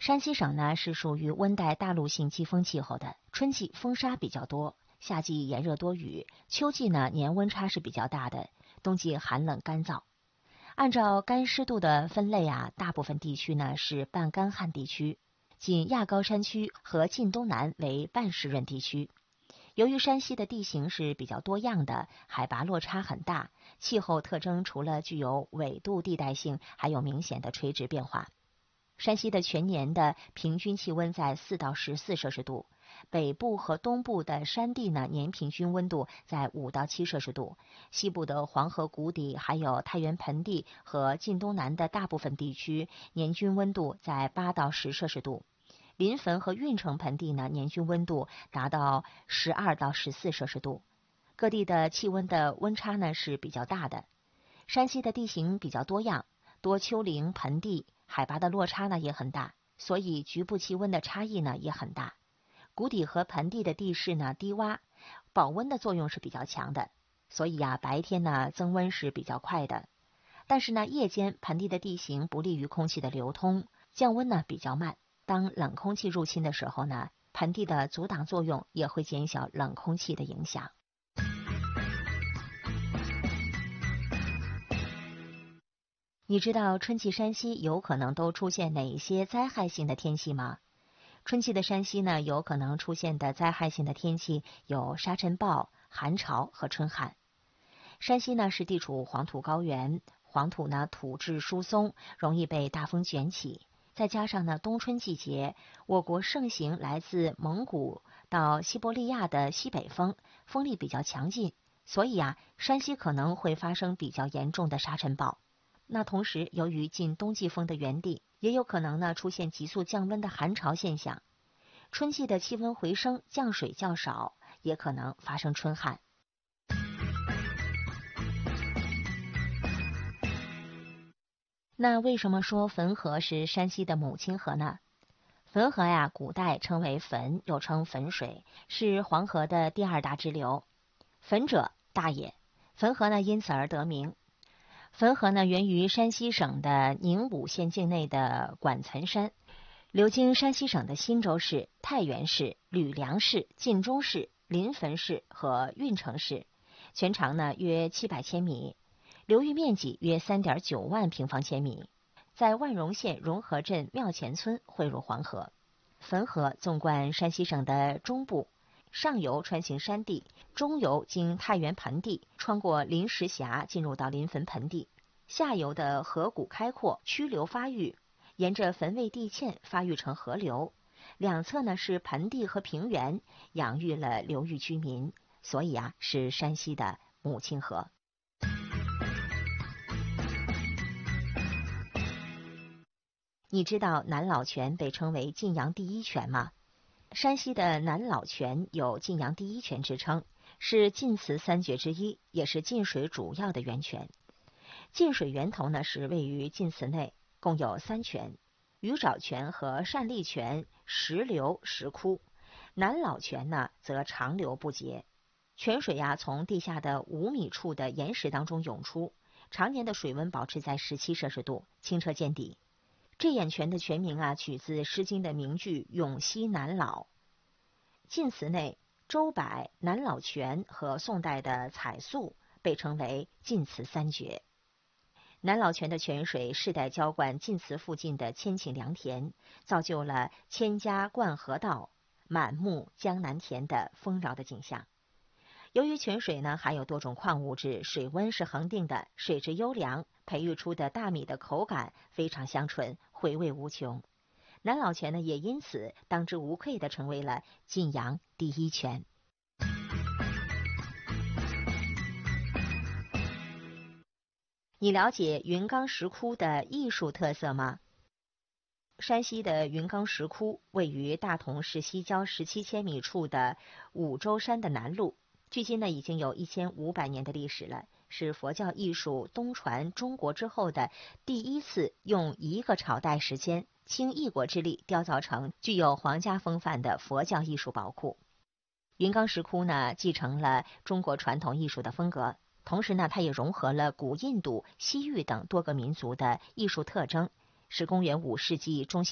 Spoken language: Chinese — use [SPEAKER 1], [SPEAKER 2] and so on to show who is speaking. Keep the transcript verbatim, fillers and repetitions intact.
[SPEAKER 1] 山西省呢是属于温带大陆性季风气候的，春季风沙比较多，夏季炎热多雨，秋季呢年温差是比较大的，冬季寒冷干燥。按照干湿度的分类啊，大部分地区呢是半干旱地区，仅亚高山区和晋东南为半湿润地区。由于山西的地形是比较多样的，海拔落差很大，气候特征除了具有纬度地带性，还有明显的垂直变化。山西的全年的平均气温在四到十四摄氏度，北部和东部的山地呢年平均温度在五到七摄氏度，西部的黄河谷底还有太原盆地和晋东南的大部分地区年均温度在八到十摄氏度。临汾和运城盆地呢，年均温度达到十二到十四摄氏度，各地的气温的温差呢是比较大的。山西的地形比较多样，多丘陵盆地，海拔的落差呢也很大，所以局部气温的差异呢也很大。谷底和盆地的地势呢低洼，保温的作用是比较强的，所以啊白天呢增温是比较快的。但是呢夜间盆地的地形不利于空气的流通，降温呢比较慢。当冷空气入侵的时候呢，盆地的阻挡作用也会减小冷空气的影响。你知道春季山西有可能都出现哪一些灾害性的天气吗？春季的山西呢，有可能出现的灾害性的天气有沙尘暴、寒潮和春旱。山西呢是地处黄土高原，黄土呢土质疏松，容易被大风卷起。再加上呢，冬春季节，我国盛行来自蒙古到西伯利亚的西北风，风力比较强劲，所以啊，山西可能会发生比较严重的沙尘暴。那同时，由于近冬季风的源地，也有可能呢出现急速降温的寒潮现象。春季的气温回升，降水较少，也可能发生春旱。那为什么说汾河是山西的母亲河呢？汾河呀，古代称为汾，又称汾水，是黄河的第二大支流。汾者，大也。汾河呢，因此而得名。汾河呢，源于山西省的宁武县境内的管岑山，流经山西省的忻州市、太原市、吕梁市、晋中市、临汾市和运城市，全长呢约七百千米。流域面积约 三点九万平方千米，在万荣县融合镇庙前村汇入黄河。汾河纵贯山西省的中部，上游穿行山地，中游经太原盆地，穿过临石峡进入到临汾盆地，下游的河谷开阔，曲流发育，沿着汾渭地堑发育成河流，两侧呢是盆地和平原，养育了流域居民，所以啊是山西的母亲河。你知道南老泉被称为晋阳第一泉吗？山西的南老泉有晋阳第一泉之称，是晋祠三绝之一，也是晋水主要的源泉。晋水源头呢是位于晋祠内，共有三泉：鱼沼泉和单立泉，时流时枯。南老泉呢则长流不竭，泉水呀、啊、从地下的五米处的岩石当中涌出，常年的水温保持在十七摄氏度，清澈见底。这眼泉的全名啊，取自《诗经》的名句“永熙南老”。晋祠内，周柏、南老泉和宋代的彩塑被称为晋祠三绝。南老泉的泉水世代浇灌晋祠附近的千顷良田，造就了千家灌河道、满目江南田的丰饶的景象。由于泉水呢含有多种矿物质，水温是恒定的，水质优良，培育出的大米的口感非常香醇，回味无穷。南老泉呢也因此当之无愧地成为了晋阳第一泉。你了解云冈石窟的艺术特色吗？山西的云冈石窟位于大同市西郊十七千米处的五洲山的南麓，距今呢已经有一千五百年的历史了，是佛教艺术东传中国之后的第一次用一个朝代时间倾一国之力雕造成具有皇家风范的佛教艺术宝库。云冈石窟呢继承了中国传统艺术的风格，同时呢它也融合了古印度、西域等多个民族的艺术特征，是公元五世纪中